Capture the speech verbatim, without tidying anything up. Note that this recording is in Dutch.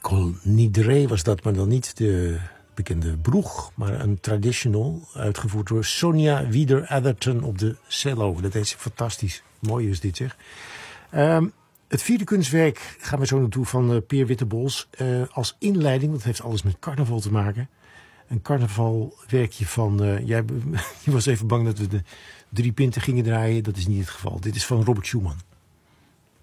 Col Nidre was dat, maar dan niet de bekende broeg, maar een traditional, uitgevoerd door Sonia Wieder-Atherton op de cello. Dat deed ze fantastisch. Mooi is dit, zeg. Um, het vierde kunstwerk gaan we zo naartoe van uh, Peer Wittebols. Uh, als inleiding, want het heeft alles met carnaval te maken. Een carnavalwerkje van... Uh, jij je was even bang dat we de drie pinten gingen draaien. Dat is niet het geval. Dit is van Robert Schumann.